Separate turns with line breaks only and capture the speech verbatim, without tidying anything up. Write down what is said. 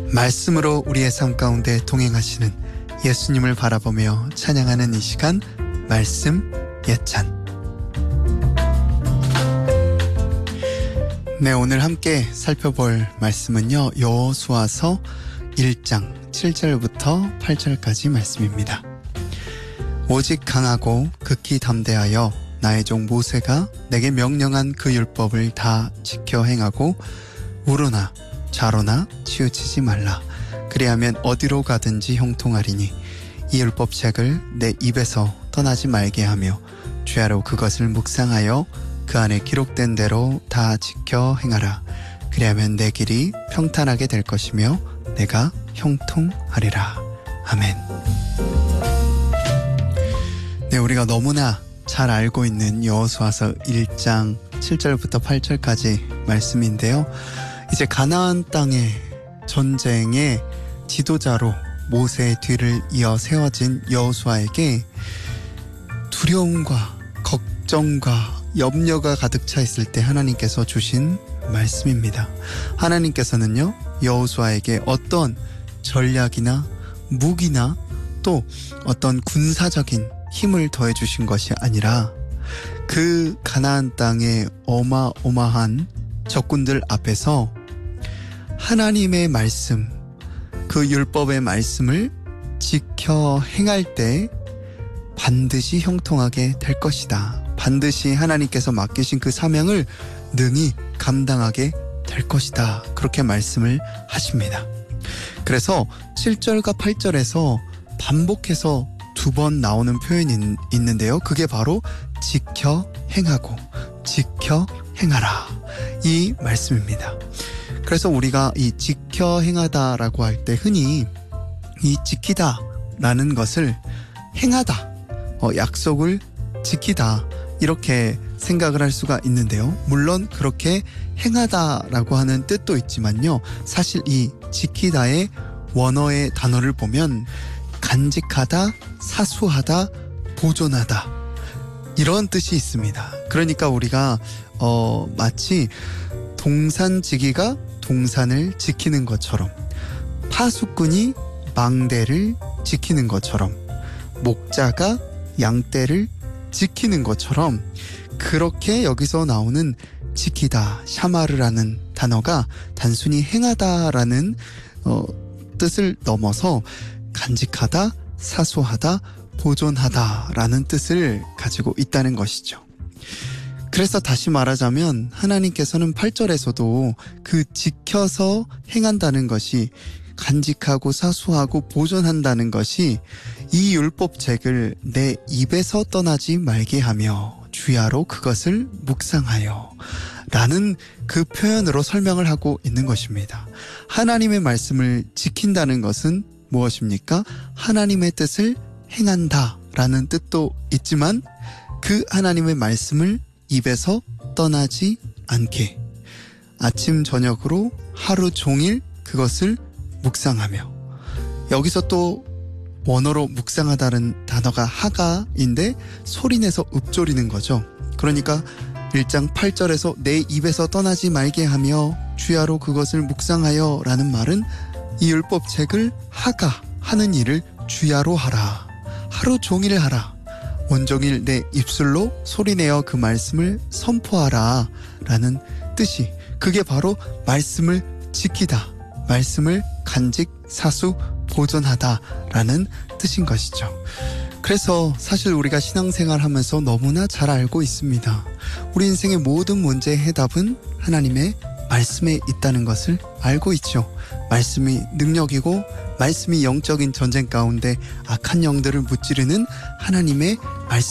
말씀으로 우리의 삶 가운데 동행하시는 예수님을 바라보며 찬양하는 이 시간, 말씀 예찬. 네, 오늘 함께 살펴볼 말씀은요, 여호수아서 일 장 칠 절부터 팔 절까지 말씀입니다. 오직 강하고 극히 담대하여 나의 종 모세가 내게 명령한 그 율법을 다 지켜 행하고 우로나 좌로나 치우치지 말라. 그리하면 어디로 가든지 형통하리니 이 율법책을 내 입에서 떠나지 말게 하며 주야로 그것을 묵상하여 그 안에 기록된 대로 다 지켜 행하라. 그리하면 내 길이 평탄하게 될 것이며 내가 형통하리라. 아멘. 네, 우리가 너무나 잘 알고 있는 여호수아서 일 장 칠 절부터 팔 절까지 말씀인데요. 이제 가나안 땅의 전쟁의 지도자로 모세의 뒤를 이어 세워진 여호수아에게 두려움과 걱정과 염려가 가득 차 있을 때 하나님께서 주신 말씀입니다. 하나님께서는요, 여호수아에게 어떤 전략이나 무기나 또 어떤 군사적인 힘을 더해 주신 것이 아니라 그 가나안 땅의 어마어마한 적군들 앞에서 하나님의 말씀, 그 율법의 말씀을 지켜 행할 때 반드시 형통하게 될 것이다. 반드시 하나님께서 맡기신 그 사명을 능히 감당하게 될 것이다. 그렇게 말씀을 하십니다. 그래서 칠 절과 팔 절에서 반복해서 두 번 나오는 표현이 있는데요. 그게 바로 지켜 행하고 지켜 행하라, 이 말씀입니다. 그래서 우리가 이 지켜 행하다라고 할 때 흔히 이 지키다 라는 것을 행하다, 어, 약속을 지키다, 이렇게 생각을 할 수가 있는데요. 물론 그렇게 행하다라고 하는 뜻도 있지만요, 사실 이 지키다의 원어의 단어를 보면 간직하다, 사수하다, 보존하다, 이런 뜻이 있습니다. 그러니까 우리가 어, 마치 동산지기가 동산을 지키는 것처럼, 파수꾼이 망대를 지키는 것처럼, 목자가 양떼를 지키는 것처럼, 그렇게 여기서 나오는 지키다, 샤마르라는 단어가 단순히 행하다라는 어, 뜻을 넘어서 간직하다, 사수하다, 보존하다라는 뜻을 가지고 있다는 것이죠. 그래서 다시 말하자면 하나님께서는 팔 절에서도 그 지켜서 행한다는 것이, 간직하고 사수하고 보존한다는 것이 이 율법책을 내 입에서 떠나지 말게 하며 주야로 그것을 묵상하여 라는 그 표현으로 설명을 하고 있는 것입니다. 하나님의 말씀을 지킨다는 것은 무엇입니까? 하나님의 뜻을 행한다 라는 뜻도 있지만 그 하나님의 말씀을 입에서 떠나지 않게 아침 저녁으로 하루 종일 그것을 묵상하며, 여기서 또 원어로 묵상하다는 단어가 하가인데 소리내서 읊조리는 거죠. 그러니까 일 장 팔 절에서 내 입에서 떠나지 말게 하며 주야로 그것을 묵상하여 라는 말은 이 율법책을 하가, 하는 일을 주야로 하라, 하루 종일 하라, 온종일 내 입술로 소리내어 그 말씀을 선포하라 라는 뜻이, 그게 바로 말씀을 지키다, 말씀을 간직, 사수, 보존하다 라는 뜻인 것이죠. 그래서 사실 우리가 신앙생활 하면서 너무나 잘 알고 있습니다. 우리 인생의 모든 문제의 해답은 하나님의 말씀에 있다는 것을 알고 있죠. 말씀이 능력이고 말씀이 영적인 전쟁 가운데 악한 영들을 무찌르는 하나님의 말씀